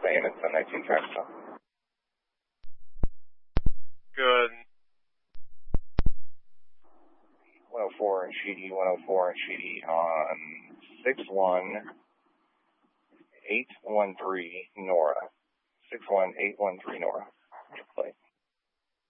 saying it's a 19 track stop. Good. 104 and Sheedy, 104 and Sheedy on 61813 Nora. 61813 Nora. Play.